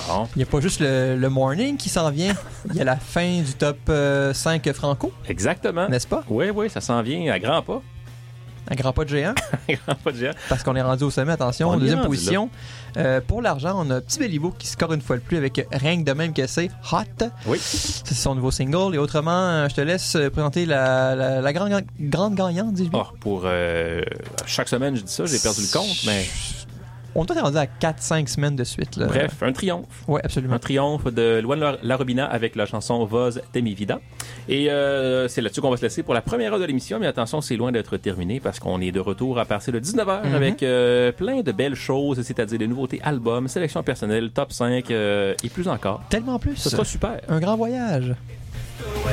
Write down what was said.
Bon. Il n'y a pas juste le morning qui s'en vient. Il y a la fin du top 5 franco. Exactement. N'est-ce pas? Oui, ça s'en vient à grands pas. Un grand pas de géant. À grands pas de géant. Parce qu'on est rendu au sommet, attention. On est Deuxième rendu position. Pour l'argent, on a Petit Béliveau qui score une fois de plus avec rien que de même que c'est Hot. Oui. C'est son nouveau single. Et autrement, je te laisse présenter la grande gagnante, dis-je bien. Pour chaque semaine, je dis ça, j'ai perdu le compte, mais... On est rendu à 4-5 semaines de suite. Là. Bref, un triomphe. Oui, absolument. Un triomphe de Luan Larobina avec la chanson Voz de mi vida. Et c'est là-dessus qu'on va se laisser pour la première heure de l'émission. Mais attention, c'est loin d'être terminé parce qu'on est de retour à partir de 19h avec plein de belles choses, c'est-à-dire des nouveautés albums, sélection personnelle, top 5 et plus encore. Tellement plus. Ce sera super. Un grand voyage.